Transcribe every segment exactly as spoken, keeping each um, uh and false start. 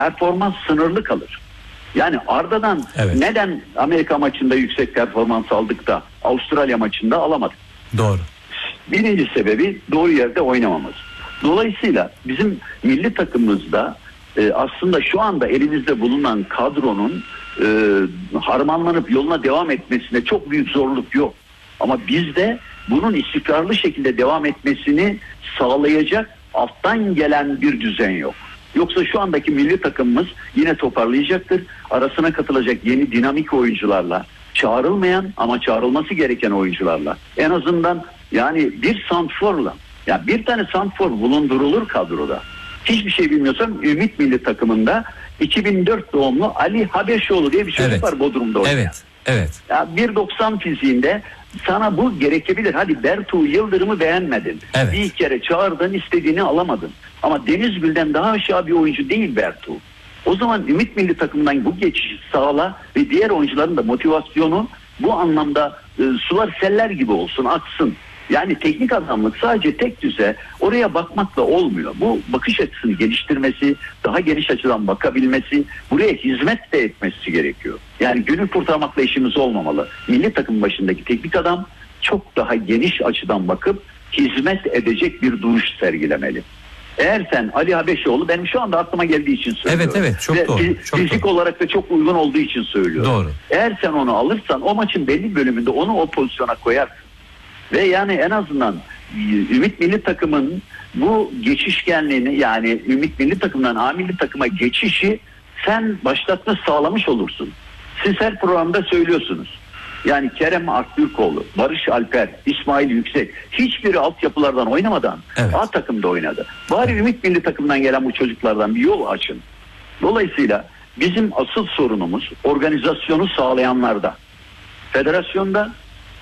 performans sınırlı kalır. Yani Arda'dan evet. neden Amerika maçında yüksek performans aldık da Avustralya maçında alamadık? Doğru. Birinci sebebi doğru yerde oynamamız. Dolayısıyla bizim milli takımımızda e, aslında şu anda elimizde bulunan kadronun e, harmanlanıp yoluna devam etmesine çok büyük zorluk yok. Ama bizde bunun istikrarlı şekilde devam etmesini sağlayacak alttan gelen bir düzen yok. Yoksa şu andaki milli takımımız yine toparlayacaktır. Arasına katılacak yeni dinamik oyuncularla, çağrılmayan ama çağrılması gereken oyuncularla, en azından yani bir santrforla, yani bir tane santrfor bulundurulur kadroda. Hiçbir şey bilmiyorsam Ümit milli takımında iki bin dört doğumlu Ali Habeşoğlu diye bir çocuk evet. var Bodrum'da oynayan. Evet. Evet. Ya bir doksan fiziğinde sana bu gerekebilir. Hadi Bertu Yıldırım'ı beğenmedin. Evet. Bir kere çağırdın, istediğini alamadın. Ama Denizgül'den daha aşağı bir oyuncu değil Bertu. O zaman Ümit milli takımdan bu geçişi sağla ve diğer oyuncuların da motivasyonu bu anlamda e, sular seller gibi olsun, aksın. Yani teknik adamlık sadece tek düze oraya bakmakla olmuyor. Bu bakış açısını geliştirmesi, daha geniş açıdan bakabilmesi, buraya hizmet de etmesi gerekiyor. Yani günü kurtarmakla işimiz olmamalı. Milli takım başındaki teknik adam çok daha geniş açıdan bakıp hizmet edecek bir duruş sergilemeli. Eğer sen Ali Habeşoğlu, benim şu anda aklıma geldiği için söylüyorum. Evet evet çok Ve doğru. Çok fizik doğru. olarak da çok uygun olduğu için söylüyorum. Doğru. Eğer sen onu alırsan o maçın belli bölümünde onu o pozisyona koyarsın. Ve yani en azından Ümit milli takımın bu geçişkenliğini, yani Ümit milli takımdan A milli takıma geçişi sen başlatma sağlamış olursun. Siz her programda söylüyorsunuz. Yani Kerem Aktürkoğlu, Barış Alper, İsmail Yüksek hiçbiri altyapılardan oynamadan evet. A takımda oynadı. Bari Ümit milli takımdan gelen bu çocuklardan bir yol açın. Dolayısıyla bizim asıl sorunumuz organizasyonu sağlayanlarda. Federasyonda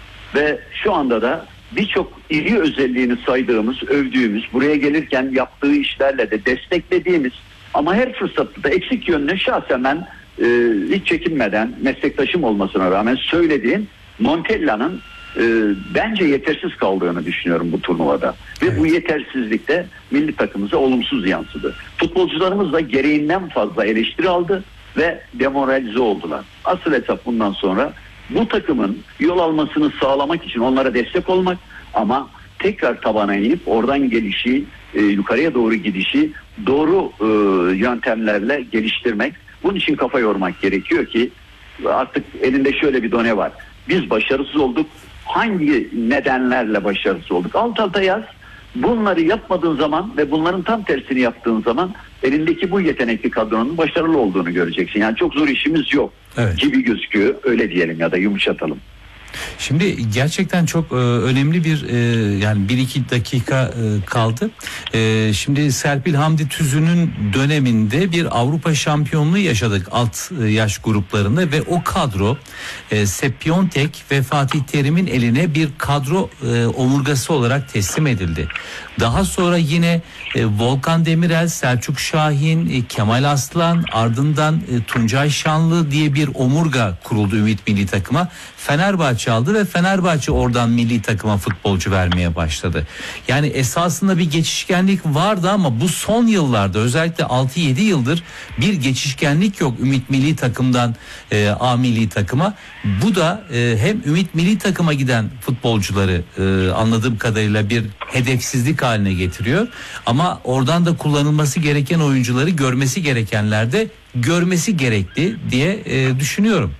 ve şu anda da birçok iri özelliğini saydığımız, övdüğümüz, buraya gelirken yaptığı işlerle de desteklediğimiz ama her fırsatta da eksik yönünü şahsen ben e, hiç çekinmeden meslektaşım olmasına rağmen söylediğim Montella'nın e, bence yetersiz kaldığını düşünüyorum bu turnuvada. Ve evet. bu yetersizlikte milli takımımıza olumsuz yansıdı. Futbolcularımız da gereğinden fazla eleştiri aldı ve demoralize oldular. Asıl hesap bundan sonra bu takımın yol almasını sağlamak için onlara destek olmak ama tekrar tabana inip oradan gelişi, e, yukarıya doğru gidişi doğru e, yöntemlerle geliştirmek. Bunun için kafa yormak gerekiyor ki artık elinde şöyle bir done var. Biz başarısız olduk. Hangi nedenlerle başarısız olduk? Alt alta yaz. Bunları yapmadığın zaman ve bunların tam tersini yaptığın zaman elindeki bu yetenekli kadronun başarılı olduğunu göreceksin. Yani çok zor işimiz yok evet. gibi gözüküyor. Öyle diyelim ya da yumuşatalım. Şimdi gerçekten çok e, önemli bir e, yani bir iki dakika e, kaldı. E, şimdi Serpil Hamdi Tüzün'ün döneminde bir Avrupa şampiyonluğu yaşadık alt e, yaş gruplarında ve o kadro e, Sepp Piontek ve Fatih Terim'in eline bir kadro e, omurgası olarak teslim edildi. Daha sonra yine e, Volkan Demirel, Selçuk Şahin, e, Kemal Aslan, ardından e, Tuncay Şanlı diye bir omurga kuruldu Ümit milli takıma. Fenerbahçe aldı ve Fenerbahçe oradan milli takıma futbolcu vermeye başladı. Yani esasında bir geçişkenlik vardı ama bu son yıllarda özellikle altı yedi yıldır bir geçişkenlik yok Ümit milli takımdan e, A milli takıma. Bu da e, hem Ümit milli takıma giden futbolcuları e, anladığım kadarıyla bir hedefsizlik haline getiriyor. Ama oradan da kullanılması gereken oyuncuları görmesi gerekenler de görmesi gerekli diye e, düşünüyorum.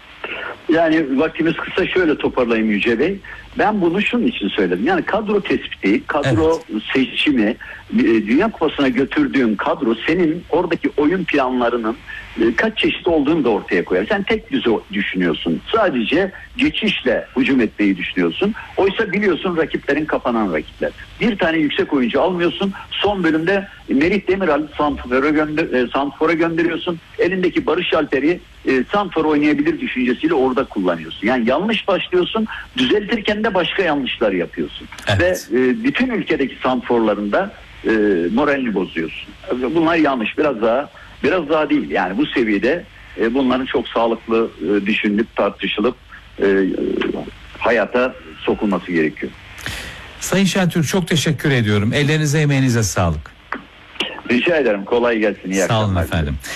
Yani vaktimiz kısa, şöyle toparlayayım Yüce Bey. Ben bunu şunun için söyledim. Yani kadro tespiti, kadro evet. seçimi, Dünya Kupası'na götürdüğün kadro senin oradaki oyun planlarının kaç çeşit olduğunu da ortaya koyar. Sen tek düze düşünüyorsun. Sadece geçişle hücum etmeyi düşünüyorsun. Oysa biliyorsun rakiplerin kapanan rakipler. Bir tane yüksek oyuncu almıyorsun. Son bölümde Merih Demiral Santrfor'a gönder, Santrfor'a gönderiyorsun. Elindeki Barış Alper'i e, Santrfor oynayabilir düşüncesiyle orada kullanıyorsun. Yani yanlış başlıyorsun. Düzeltirken de başka yanlışlar yapıyorsun. Evet. Ve e, bütün ülkedeki Santrfor'larında e, moralini bozuyorsun. Bunlar yanlış. Biraz daha Biraz daha değil, yani bu seviyede e, bunların çok sağlıklı e, düşünülüp tartışılıp e, e, hayata sokulması gerekiyor. Sayın Şentürk, çok teşekkür ediyorum. Ellerinize emeğinize sağlık. Rica ederim. Kolay gelsin. İyi Sağ olun akşamlar. efendim.